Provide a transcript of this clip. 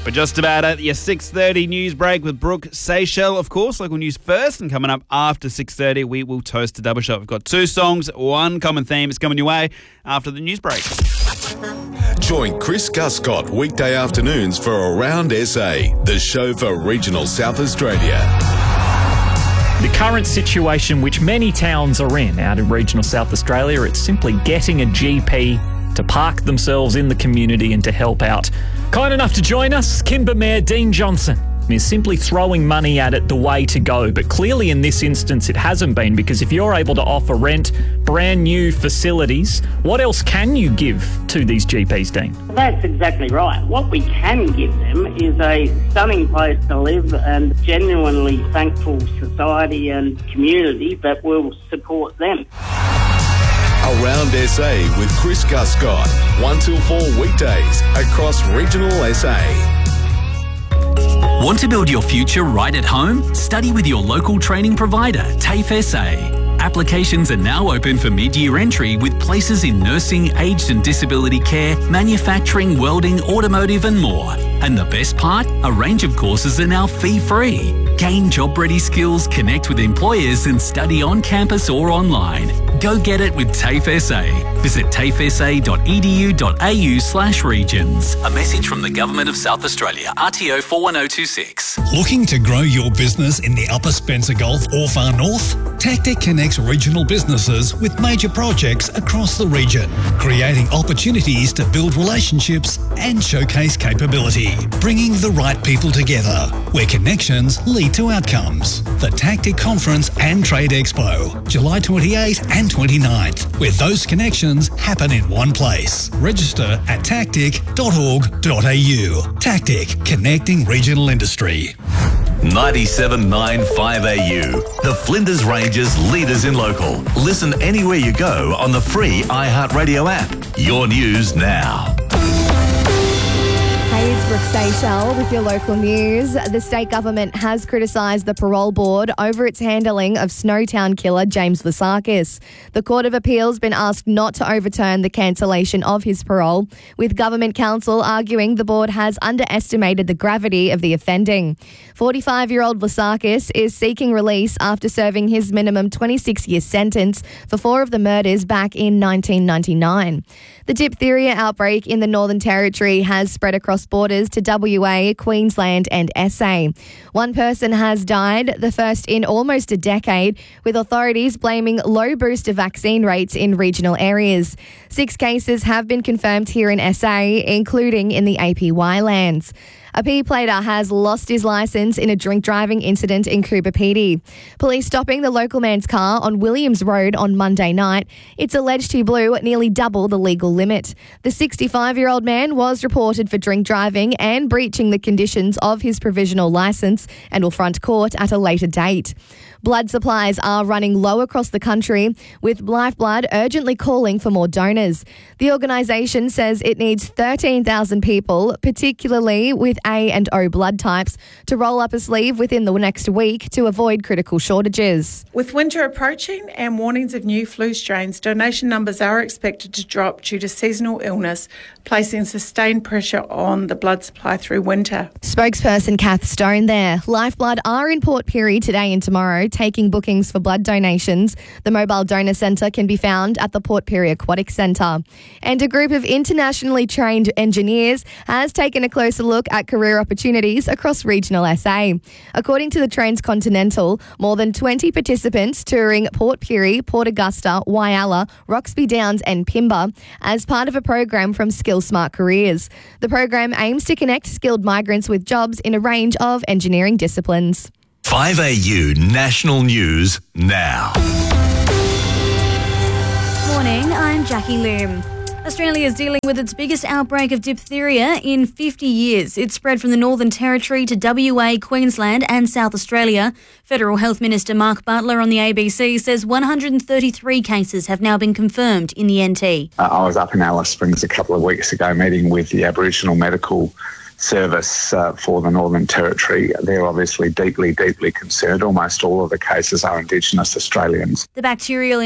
We're just about at your 6:30 news break with Brooke Seychelles, of course, local news first. And coming up after 6:30, we will toast a double shot. We've got two songs, one common theme. It's coming your way after the news break. Join Chris Guscott weekday afternoons for Around SA, the show for regional South Australia. The current situation which many towns are in out in regional South Australia, it's simply getting a GP to park themselves in the community and to help out. Kind enough to join us, Kimber Mayor Dean Johnson is simply throwing money at it the way to go. But clearly in this instance it hasn't been, because if you're able to offer rent, brand new facilities, what else can you give to these GPs, Dean? That's exactly right. What we can give them is a stunning place to live and genuinely thankful society and community that will support them. Around SA with Chris Guscott, 1 till 4 weekdays across regional SA. Want to build your future right at home? Study with your local training provider, TAFE SA. Applications are now open for mid-year entry with places in nursing, aged and disability care, manufacturing, welding, automotive and more. And the best part? A range of courses are now fee-free. Gain job-ready skills, connect with employers and study on campus or online. Go get it with TAFE SA. Visit tafesa.edu.au/regions. A message from the Government of South Australia, RTO 41026. Looking to grow your business in the Upper Spencer Gulf or far north? Tactic connects regional businesses with major projects across the region, creating opportunities to build relationships and showcase capability, bringing the right people together, where connections lead to outcomes. The Tactic Conference and Trade Expo, July 28 and 29th, where those connections happen in one place. Register at tactic.org.au. Tactic, connecting regional industry. 97.9 5AU, the Flinders Ranges leaders in local. Listen anywhere you go on the free iHeartRadio app. Your news now. Hey, it's Brooke Seychelles with your local news. The state government has criticised the parole board over its handling of Snowtown killer James Vlassakis. The Court of Appeal's been asked not to overturn the cancellation of his parole, with government counsel arguing the board has underestimated the gravity of the offending. 45-year-old Vlassakis is seeking release after serving his minimum 26-year sentence for 4 of the murders back in 1999. The diphtheria outbreak in the Northern Territory has spread across borders to WA, Queensland and SA. One person has died, the first in almost a decade, with authorities blaming low booster vaccine rates in regional areas. 6 cases have been confirmed here in SA, including in the APY lands. A P-plater has lost his licence in a drink driving incident in Coober Pedy. Police stopping the local man's car on Williams Road on Monday night. It's alleged he blew nearly double the legal limit. The 65-year-old man was reported for drink driving and breaching the conditions of his provisional licence and will front court at a later date. Blood supplies are running low across the country, with Lifeblood urgently calling for more donors. The organisation says it needs 13,000 people, particularly with A and O blood types, to roll up a sleeve within the next week to avoid critical shortages. With winter approaching and warnings of new flu strains, donation numbers are expected to drop due to seasonal illness, placing sustained pressure on the blood supply through winter. Spokesperson Kath Stone there. Lifeblood are in Port Pirie today and tomorrow, taking bookings for blood donations. The mobile donor centre can be found at the Port Pirie Aquatic Centre. And a group of internationally trained engineers has taken a closer look at career opportunities across regional SA. According to the Transcontinental, more than 20 participants touring Port Pirie, Port Augusta, Whyalla, Roxby Downs and Pimba as part of a program from Skill Smart Careers. The program aims to connect skilled migrants with jobs in a range of engineering disciplines. 5AU National News now. Morning, I'm Jackie Lim. Australia is dealing with its biggest outbreak of diphtheria in 50 years. It spread from the Northern Territory to WA, Queensland and South Australia. Federal Health Minister Mark Butler on the ABC says 133 cases have now been confirmed in the NT. I was up in Alice Springs a couple of weeks ago meeting with the Aboriginal Medical Service for the Northern Territory. They're obviously deeply concerned. Almost all of the cases are Indigenous Australians. The bacterial